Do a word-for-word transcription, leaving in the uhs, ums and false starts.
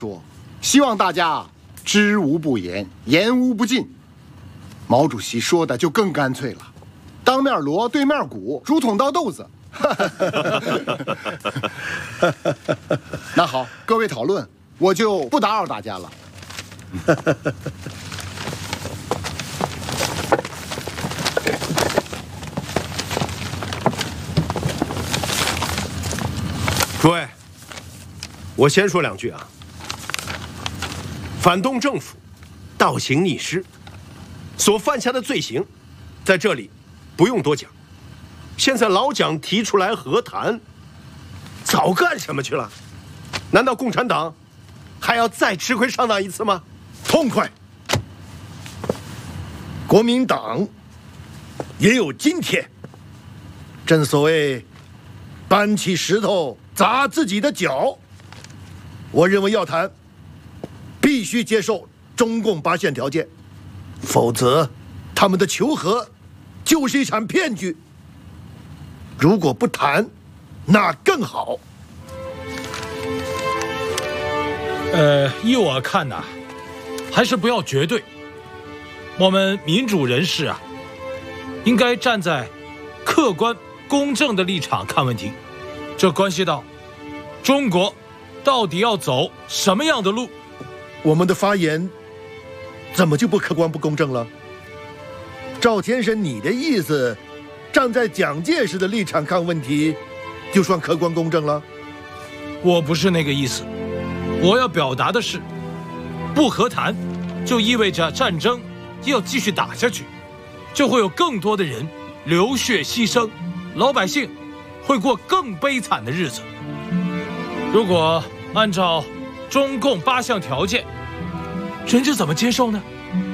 说，希望大家知无不言，言无不尽。毛主席说的就更干脆了，当面锣对面鼓，如捅刀豆子。那好，各位讨论，我就不打扰大家了。 诸位，我先说两句啊。反动政府倒行逆施，所犯下的罪行，在这里不用多讲。现在老蒋提出来和谈，早干什么去了？难道共产党还要再吃亏上当一次吗？ 痛快！国民党也有今天。正所谓，搬起石头砸自己的脚。我认为要谈，必须接受中共八项条件，否则他们的求和就是一场骗局。如果不谈，那更好。 呃，依我看呐，还是不要绝对。我们民主人士啊，应该站在客观公正的立场看问题，这关系到中国到底要走什么样的路。 我们的发言怎么就不客观不公正了？赵先生，你的意思，站在蒋介石的立场看问题，就算客观公正了？ 我不是那个意思，我要表达的是，不和谈，就意味着战争要继续打下去，就会有更多的人流血牺牲，老百姓会过更悲惨的日子。如果按照中共八项条件，人家怎么接受呢？